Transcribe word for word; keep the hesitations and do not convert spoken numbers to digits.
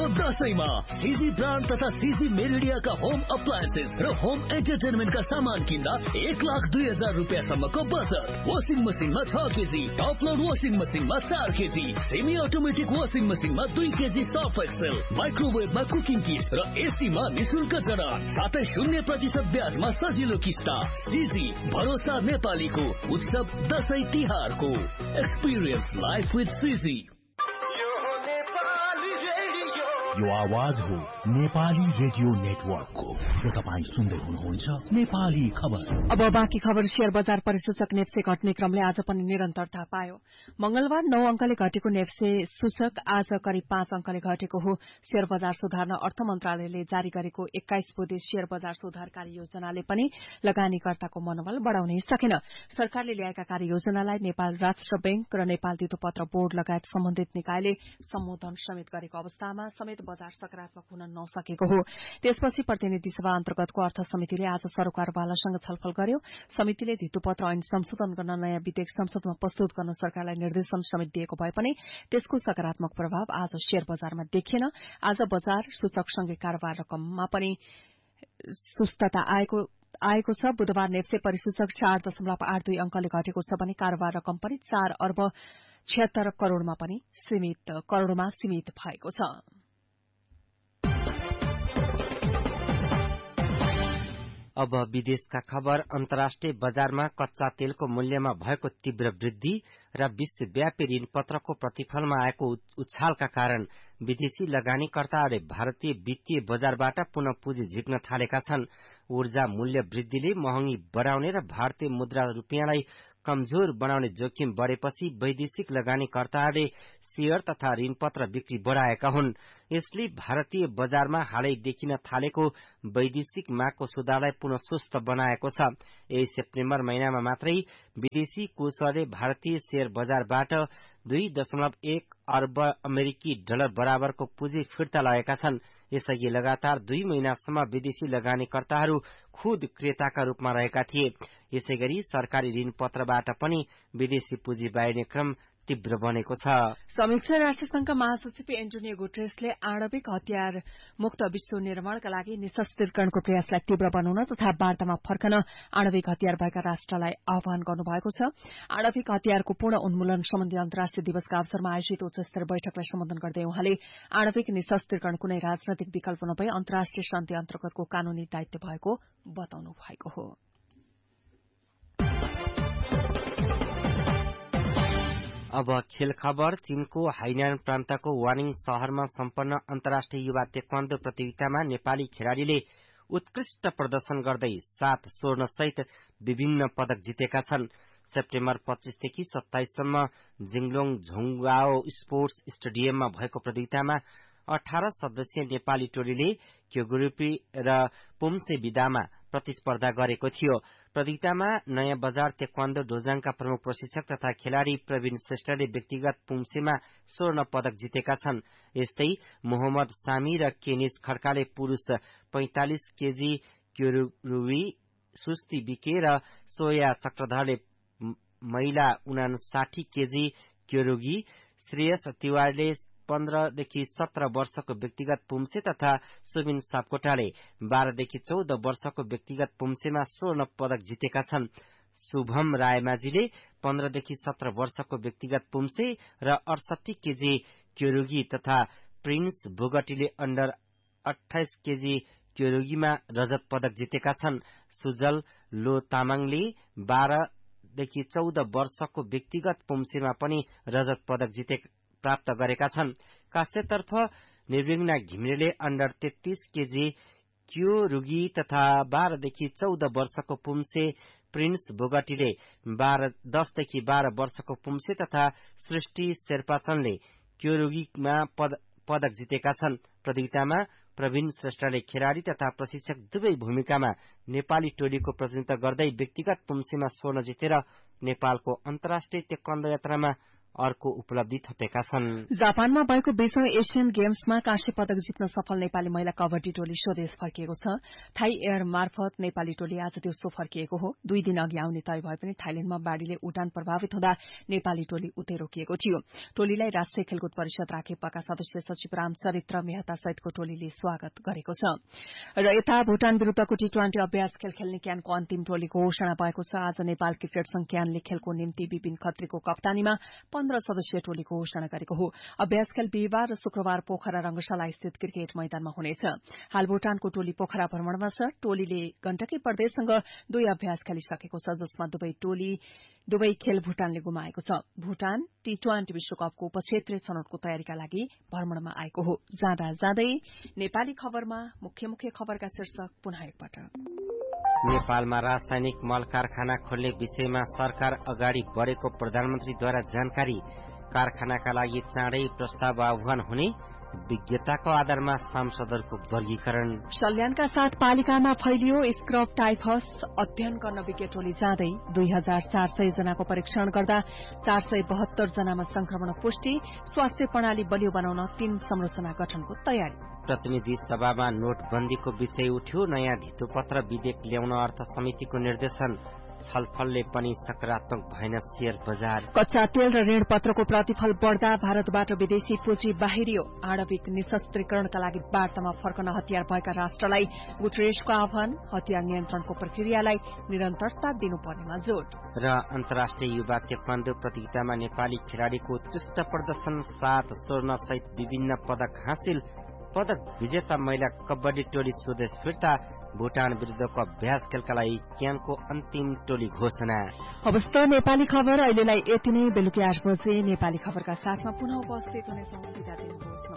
दशैंमा CG brand तथा CG मेरिडियाका home appliances र home एन्टरटेनमेन्टका सामान किन्दा एक लाख दुई हजार रुपियाँसम्मको बचत। वासिङ मसिनमा छ केजी, टप लोड वासिङ मसिनमा चार केजी, सेमी अटोमेटिक वासिङ मसिनमा दुई केजी सर्फ एक्सेल, माइक्रोवेभमा कुकिङ किट र एसीमा निशुल्क जडान, साथै शून्य प्रतिशत ब्याजमा सजिलो किस्ता। सीजी भरोसा नेपालीको उत्सव दशैं तिहारको एक्सपिरियन्स लाइफ विथ सीजी। यो आवाज हो नेपाली रेडियो नेटवर्कको र तपाईँ सुन्दै हुनुहुन्छ नेपाली खबर। अब बाँकी खबर। शेयर बजार परिसूचक नेप्से घट्ने क्रमले आज पनि निरन्तरता पायो। मंगलबार नौ अंकले घटेको नेप्से सूचक आज करिब पाँच अंकले घटेको हो। शेयर बजार सुधार्न अर्थ मन्त्रालयले जारी गरेको एक्काइस बुँदे शेयर बजार सुधार कार्ययोजनाले पनि लगानीकर्ताको मनोबल बढ़ाउनै सकेन। सरकारले ल्याएका कार्ययोजनालाई नेपाल राष्ट्र बैंक र नेपाल धितोपत्र बोर्ड लगायत सम्बन्धित निकायले सम्बोधन समेत गरेको अवस्थामा समेत बजार सकारात्मक हुन नसकेको हो। त्यसपछि प्रतिनिधि सभा अन्तर्गतको अर्थ समितिले आज सरोकारवालासँग छलफल गर्यो। समितिले धितोपत्र ऐन संशोधन गर्न नयाँ विधेयक संसदमा प्रस्तुत गर्न सरकारलाई निर्देशन समेत दिएको भए पनि त्यसको सकारात्मक प्रभाव आज शेयर बजारमा देखिएन। आज बजार सूचकसँगै कारोबार रकममा पनि सुस्तता आएको आएको छ। बुधबार नेप्से परिसूचक चार दशमलव आठ दुई अंकले घटेको छ भने कारोबार रकम पनि चार अर्ब छिहत्तर करोड़मा पनि सीमित करोड़मा सीमित भएको छ। अब विदेशका खबर। अन्तर्राष्ट्रिय बजारमा कच्चा तेलको मूल्यमा भएको तीव्र वृद्धि र विश्वव्यापी ऋणपत्रको प्रतिफलमा आएको उछालका कारण विदेशी लगानीकर्ताहरूले भारतीय वित्तीय बजारबाट पुनः पुँजी झिक्न थालेका छन्। ऊर्जा मूल्य वृद्धिले महँगी बढाउने र भारतीय मुद्रा रुपियाँलाई कमजोर बनाउने जोखिम बढ़ेपछि वैदेशिक लगानीकर्ताहरूले शेयर तथा ऋणपत्र बिक्री बढ़ाएका हुन्। यसले भारतीय बजारमा हालै देखिन थालेको वैदेशिक मागको सुधारलाई पुनः सुस्त बनाएको छ। यही सेप्टेम्बर महिनामा मात्रै विदेशी कोषहरूले भारतीय शेयर बजारबाट दुई दशमलव एक अर्ब अमेरिकी डलर बराबरको पुँजी फिर्ता लगेका छन्। यसअघि लगातार दुई महिनासम्म विदेशी लगानीकर्ताहरू खुद क्रेताका रूपमा रहेका थिए। यसैगरी सरकारी ऋणपत्रबाट पनि विदेशी पुँजी बाहिर्ने क्रम तीव्र बनेको छ। संयुक्त राष्ट्रसंघका महासचिव एन्टोनियो गुटेरेसले आणविक हतियार मुक्त विश्व निर्माणका लागि निशस्त्रीकरणको प्रयासलाई तीव्र बनाउन तथा वार्तामा फर्कन आणविक हतियार भएका राष्ट्रलाई आह्वान गर्नुभएको छ। आणविक हतियारको पूर्ण उन्मूलन सम्बन्धी अन्तर्राष्ट्रिय दिवसका अवसरमा आयोजित उच्चस्तरीय बैठकलाई सम्बोधन गर्दै उहाँले आणविक निशस्त्रीकरण कुनै राजनैतिक विकल्प नभई अन्तर्राष्ट्रिय शान्ति अन्तर्गतको कानूनी दायित्व भएको बताउनु भएको हो। अब खेल खबर। चीनको हाइनान प्रान्तको वानिङ शहरमा सम्पन्न अन्तर्राष्ट्रिय युवा तेक्वान्दो प्रतियोगितामा नेपाली खेलाड़ीले उत्कृष्ट प्रदर्शन गर्दै सात स्वर्ण सहित विभिन्न पदक जितेका छन्। सेप्टेम्बर पच्चीसदेखि सत्ताइससम्म जिङलोङ झोङगाओ स्पोर्ट्स स्टेडियममा भएको प्रतियोगितामा अठार सदस्यीय नेपाली टोलीले क्योगुरुपी र पुम्से विदामा प्रतिस्पर्धा गरेको थियो। प्रतियोगितामा नयाँ बजार तेक्वान्दो डोजाङका प्रमुख प्रशिक्षक तथा खेलाड़ी प्रवीण श्रेष्ठले व्यक्तिगत पुम्सेमा स्वर्ण पदक जितेका छन्। यस्तै मोहम्मद सामी र केनिस खड्काले पुरूष पैंतालिस केजी क्योरुवी सुस्ती बिके र सोया चक्रधरले महिला उनासाठी केजी क्योरुगी, श्रेयस तिवारीले पन्ध्रदेखि सत्र वर्षको व्यक्तिगत पुम्से तथा सुबिन सापकोटाले बाह्रदेखि चौध वर्षको व्यक्तिगत पुम्सेमा स्वर्ण पदक जितेका छन्। शुभम रायमाझीले पन्ध्रदेखि सत्र वर्षको व्यक्तिगत पुम्से र अडसठी केजी क्योरुगी तथा प्रिन्स भोगटीले अन्डर अठाइस केजी क्योरुगीमा रजत पदक जितेका छन्। सुजल लो तामाङले बाह्रदेखि चौध वर्षको व्यक्तिगत पुम्सेमा पनि रजत पदक जिते प्राप्त गरेका छन्। कास्यतर्फ निर्विघ्ना घिमिरेले अन्डर तेत्तीस केजी क्योरुगी तथा बाह्रदेखि चौध वर्षको पुम्से, प्रिन्स बोगटीले बाह्र दसदेखि बाह्र वर्षको पुम्से तथा सृष्टि शेर्पाचनले क्योरुगीमा पद, पदक जितेका छन्। प्रतियोगितामा प्रवीण श्रेष्ठले खेलाड़ी तथा प्रशिक्षक दुवै भूमिकामा नेपाली टोलीको प्रतिनिधित्व गर्दै व्यक्तिगत पुम्सेमा स्वर्ण जितेर नेपालको अन्तर्राष्ट्रिय तेक्वान्दो यात्रामा अर्को उपलब्धि थपेका छन्। जापानमा भएको बीसौं एशियन गेम्समा काँस्य पदक जित्न सफल नेपाली महिला कबड्डी टोली स्वदेश फर्किएको छ। थाई एयर मार्फत नेपाली टोली आज दिउँसो फर्किएको हो। दुई दिन अघि आउने तय भए पनि थाइल्याण्डमा बाढ़ीले उडान प्रभावित हुँदा नेपाली टोली उतै रोकिएको थियो। टोलीलाई राष्ट्रिय खेलकुद परिषद राखेपाका सदस्य सचिव रामचरित्र मेहता सहितको टोलीले स्वागत गरेको छ। र यता भूटान विरूद्धको टी ट्वेन्टी अभ्यास खेल खेल्ने क्यानको अन्तिम टोलीको घोषणा भएको छ। आज नेपाल क्रिकेट संघ क्यानले खेलको निम्ति विपिन खत्रीको कप्तानीमा पन्ध्र सदस्यीय टोलीको घोषणा गरेको हो। अभ्यास खेल बिहिबार र शुक्रबार पोखरा रंगशाला स्थित क्रिकेट मैदानमा हुनेछ। हाल भूटानको टोली पोखरा भ्रमणमा छ। टोलीले गण्डकी प्रदेशसँग दुई अभ्यास खेलिसकेको छ, जसमा दुवै टोली दुवै खेल भूटानले गुमाएको छ। भूटान टी ट्वेन्टी विश्वकपको उपक्षेत्रीय छनौटको तयारीका लागि भ्रमणमा आएको हो। जाँदा जाँदै नेपाली खबरमा मुख्य मुख्य खबरका शीर्षक पुनः एकपटक। नेपालमा रासायनिक मल कारखाना खोल्ने विषयमा सरकार अगाडि बढेको प्रधानमन्त्रीद्वारा जानकारी। कारखानाका लागि चाँडै प्रस्ताव आह्वान हुने। विज्ञताको आधारमा सांसदहरूको वर्गीकरण। सल्यानका साथ पालिकामा फैलियो स्क्रब टाइफस। अध्ययन गर्न विज्ञ टोली जाँदै दुई हजार चार सय जनाको परीक्षण गर्दा चार सय बहत्तर जनामा संक्रमण पुष्टि। स्वास्थ्य प्रणाली बलियो बनाउन तीन संरचना गठनको तयारी। प्रतिनिधि सभामा नोटबन्दीको विषय उठ्यो। नयाँ धितोपत्र विधेयक ल्याउन अर्थ समितिको निर्देशन। छलफलले पनि सकारात्मक भएन शेयर बजार। कच्चा तेल र ऋण पत्रको प्रतिफल बढ्दा भारतबाट विदेशी पुँजी बाहिरियो। आणविक निशस्त्रीकरणका लागि वार्तामा फर्कन हतियार भएका राष्ट्रलाई गुटरेसको आह्वान। हतियार नियन्त्रणको प्रक्रियालाई निरन्तरता दिनुपर्नेमा जोड। र अन्तर्राष्ट्रिय युवा ताइक्वान्डो प्रतियोगितामा नेपाली खेलाड़ीको उत्कृष्ट प्रदर्शन। सात स्वर्ण सहित विभिन्न पदक हासिल। पदक विजेता महिला कबड्डी टोली स्वदेश फिर्ता। भूटान विरूद्धको अभ्यास खेलका लागि क्यानको अन्तिम टोली घोषणा। अवस्थ नेपाली खबर अहिलेलाई यति नै। बेलुकी आठ बजे नेपाली खबरका साथमा पुनः उपस्थित हुनेछौं। बिदा दिनुहोस्।